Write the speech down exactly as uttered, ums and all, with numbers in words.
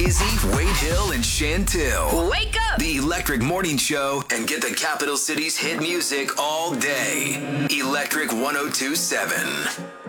Izzy, Wade Hill, and Chantil. Wake up! The Electric Morning Show, and get the capital city's hit music all day. Electric one oh two point seven.